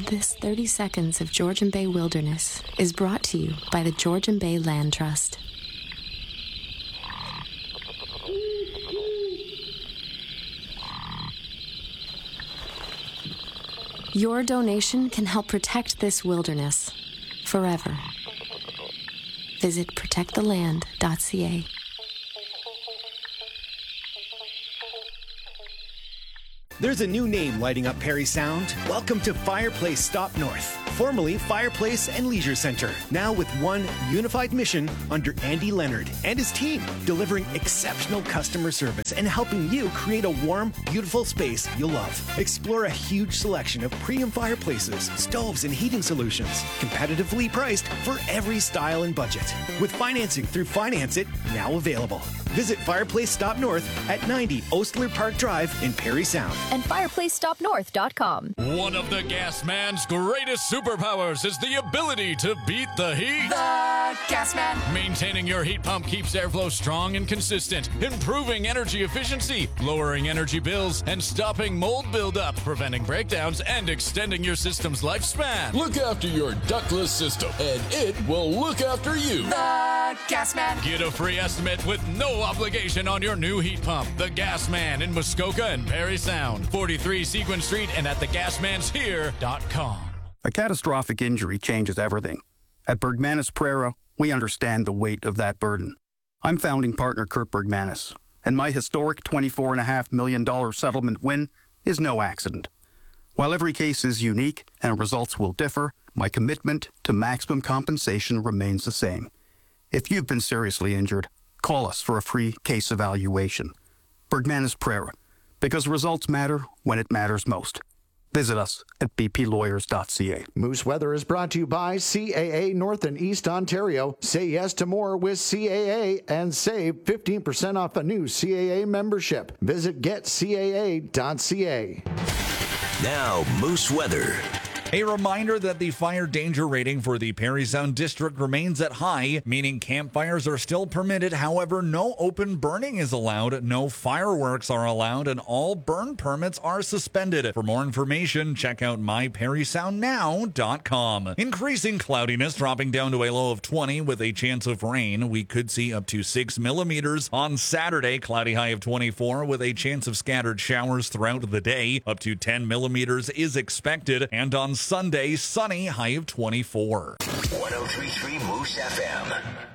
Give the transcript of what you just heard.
This 30 seconds of Georgian Bay wilderness is brought to you by the Georgian Bay Land Trust. Your donation can help protect this wilderness forever. Visit protecttheland.ca. There's a new name lighting up Parry Sound. Welcome to Fireplace Stop North, formerly Fireplace and Leisure Center. Now with one unified mission under Andy Leonard and his team, delivering exceptional customer service and helping you create a warm, beautiful space you'll love. Explore a huge selection of premium fireplaces, stoves, and heating solutions, competitively priced for every style and budget. With financing through Finance It, now available. Visit Fireplace Stop North at 90 Ostler Park Drive in Parry Sound. And fireplacestopnorth.com. One of the Gas Man's greatest superpowers is the ability to beat the heat. The Gas Man. Maintaining your heat pump keeps airflow strong and consistent, improving energy efficiency, lowering energy bills, and stopping mold buildup, preventing breakdowns, and extending your system's lifespan. Look after your ductless system, and it will look after you. The Gas Man. Get a free estimate with no obligation on your new heat pump. The Gas Man in Muskoka and Parry Sound, 43 Sequin Street, and at thegasmanshere.com. A catastrophic injury changes everything. At Bergmanis Prera, we understand the weight of that burden. I'm founding partner Kurt Bergmanis, and my historic $24.5 million settlement win is no accident. While every case is unique and results will differ, my commitment to maximum compensation remains the same. If you've been seriously injured, call us for a free case evaluation. Bergmanis Prera, because results matter when it matters most. Visit us at bplawyers.ca. Moose Weather is brought to you by CAA North and East Ontario. Say yes to more with CAA and save 15% off a new CAA membership. Visit getcaa.ca. Now, Moose Weather. A reminder that the fire danger rating for the Parry Sound District remains at high, meaning campfires are still permitted. However, no open burning is allowed, no fireworks are allowed, and all burn permits are suspended. For more information, check out myparrysoundnow.com. Increasing cloudiness, dropping down to a low of 20 with a chance of rain. We could see up to 6 millimeters. On Saturday, cloudy high of 24 with a chance of scattered showers throughout the day. Up to 10 millimeters is expected. And on Sunday, sunny, high of 24. 103.3 Moose FM.